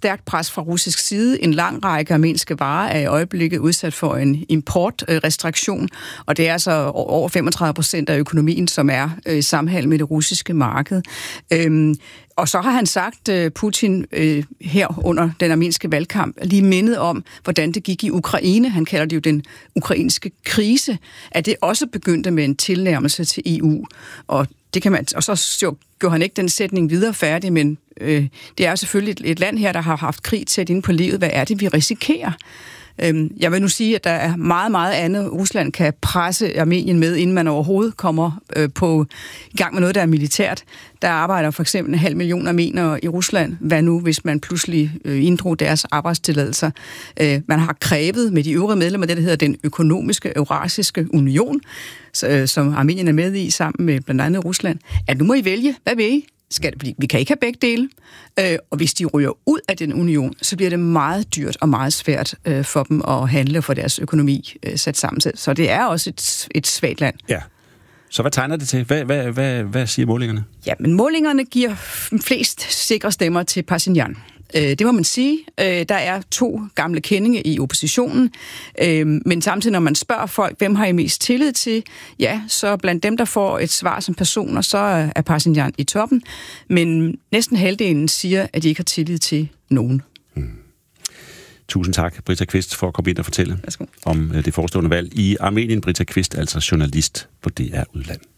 stærkt pres fra russisk side. En lang række armenske varer er i øjeblikket udsat for en importrestriktion, og det er altså over 35% af økonomien, som er i samhandel med det russiske marked. Og så har han sagt, Putin her under den armenske valgkamp, lige mindet om, hvordan det gik i Ukraine. Han kalder det jo den ukrainske krise, at det også begyndte med en tilnærmelse til EU. Og det kan man, og så gjorde han ikke den sætning videre færdig, men det er selvfølgelig et land her, der har haft krig tæt inde på livet. Hvad er det, vi risikerer? Jeg vil nu sige, at der er meget, meget andet. Rusland kan presse Armenien med, inden man overhovedet kommer i gang med noget, der er militært. Der arbejder for eksempel 500.000 armenere i Rusland. Hvad nu, hvis man pludselig inddrog deres arbejdstilladelser? Man har krævet med de øvrige medlemmer, det der hedder den økonomiske eurasiske union, som Armenien er med i, sammen med blandt andet Rusland, at nu må I vælge. Hvad vil I? Vi kan ikke have begge dele, og hvis de ryger ud af den union, så bliver det meget dyrt og meget svært for dem at handle og få deres økonomi sat sammen til. Så det er også et svagt land. Ja. Så hvad tegner det til? Hvad siger målingerne? Ja, men målingerne giver flest sikre stemmer til Pashinyan. Det må man sige. Der er 2 gamle kendinge i oppositionen, men samtidig, når man spørger folk, hvem har I mest tillid til, ja, så blandt dem, der får et svar som personer, så er Pashinyan i toppen, men næsten halvdelen siger, at de ikke har tillid til nogen. Tusind tak, Britta Kvist, for at komme ind og fortælle om det forestående valg i Armenien. Britta Kvist, altså journalist på DR Udland.